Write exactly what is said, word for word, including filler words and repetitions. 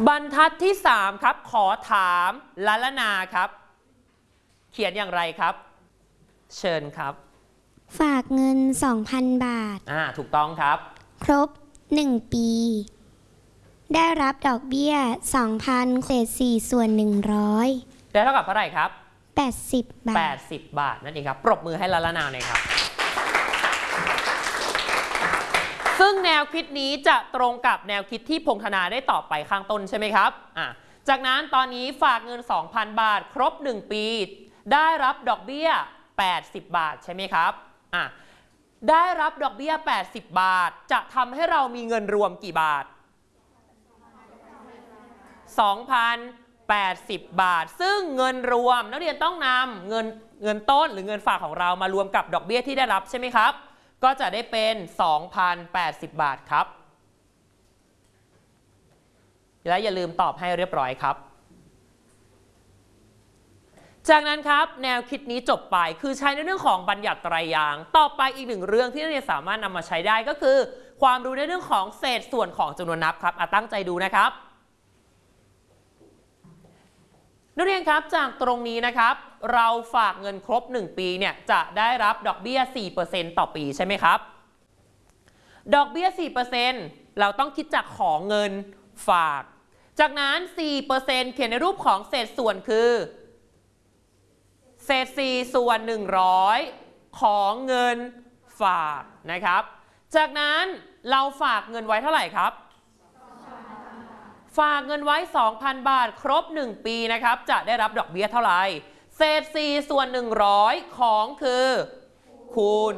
บรรทัดที่สามครับขอถามละละนาครับเขียนอย่างไรครับเชิญครับฝากเงิน สองพัน บาทอ่าถูกต้องครับครบหนึ่งปีได้รับดอกเบี้ย สองพัน เศษสี่ส่วนหนึ่งร้อยได้เท่ากับเท่าไหร่ครับแปดสิบบาทแปดสิบบาทนั่นเองครับปรบมือให้ละละนาหน่อยครับซึ่งแนวคิดนี้จะตรงกับแนวคิดที่พงธนาได้ตอบไปข้างต้นใช่ไหมครับอ่ะจากนั้นตอนนี้ฝากเงิน สองพัน บาทครบหนึ่งปีได้รับดอกเบี้ยแปดสิบบาทใช่ไหมครับอ่ะได้รับดอกเบี้ยแปดสิบบาทจะทำให้เรามีเงินรวมกี่บาท สองพันแปดสิบ บาทซึ่งเงินรวมนักเรียนต้องนำเงินเงินต้นหรือเงินฝากของเรามารวมกับดอกเบี้ยที่ได้รับใช่ไหมครับก็จะได้เป็น สองพันแปดสิบ บาทครับและอย่าลืมตอบให้เรียบร้อยครับจากนั้นครับแนวคิดนี้จบไปคือใช้ในเรื่องของบัญญัติไตรยางค์ต่อไปอีกหนึ่งเรื่องที่นักเรียนสามารถนำมาใช้ได้ก็คือความรู้ในเรื่องของเศษส่วนของจำนวนนับครับตั้งใจดูนะครับนักเรียนครับจากตรงนี้นะครับเราฝากเงินครบหนึ่งปีเนี่ยจะได้รับดอกเบี้ย สี่เปอร์เซ็นต์ ต่อปีใช่ไหมครับดอกเบี้ย สี่เปอร์เซ็นต์ เราต้องคิดจากของเงินฝากจากนั้น สี่เปอร์เซ็นต์ เขียนในรูปของเศษส่วนคือเศษสี่ส่วนหนึ่งร้อยของเงินฝากนะครับจากนั้นเราฝากเงินไว้เท่าไหร่ครับฝากเงินไว้ สองพัน บาทครบหนึ่งปีนะครับจะได้รับดอกเบี้ยเท่าไหร่เศษสี่ส่วนหนึ่งร้อยของคือคูณ